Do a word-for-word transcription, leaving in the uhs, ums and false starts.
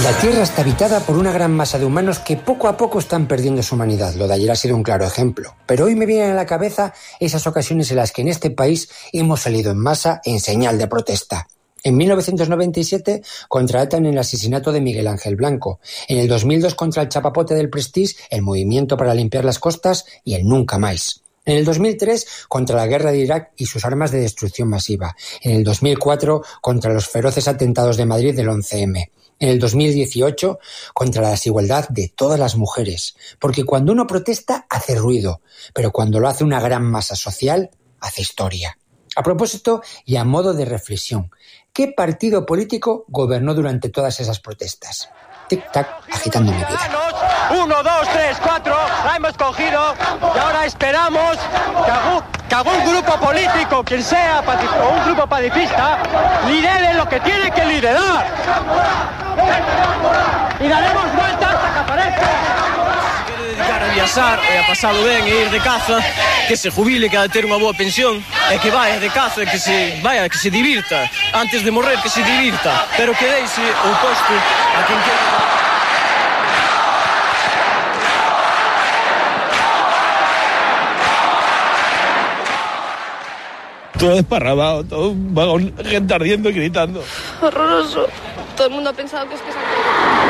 La Tierra está habitada por una gran masa de humanos que poco a poco están perdiendo su humanidad. Lo de ayer ha sido un claro ejemplo. Pero hoy me vienen a la cabeza esas ocasiones en las que en este país hemos salido en masa en señal de protesta. En mil novecientos noventa y siete contra ETA en el asesinato de Miguel Ángel Blanco. En el dos mil dos contra el chapapote del Prestige, el Movimiento para Limpiar las Costas y el Nunca Más. En el dos mil tres contra la guerra de Irak y sus armas de destrucción masiva. En el dos mil cuatro contra los feroces atentados de Madrid del once eme. En el dos mil dieciocho contra la desigualdad de todas las mujeres. Porque cuando uno protesta hace ruido, pero cuando lo hace una gran masa social hace historia. A propósito y a modo de reflexión, ¿qué partido político gobernó durante todas esas protestas? Tic-tac, agitando mi vida. Uno, dos, tres, cuatro, la hemos cogido y ahora esperamos que algún, que algún grupo político, quien sea, o un grupo pacifista, lidere lo que tiene que liderar. Y daremos vueltas hasta que aparezca. Quere dedicar a viaxar e a pasalo ben e ir de caza, que se jubile, que ha de ter unha boa pensión, e que vaya de caza, que se vaya, que se divirta, antes de morrer que se divirta, pero que deixe o posto a quen quere. Todo desparramado, todo un vagón, gente ardiendo y gritando. Horroroso. Todo el mundo ha pensado que es que se han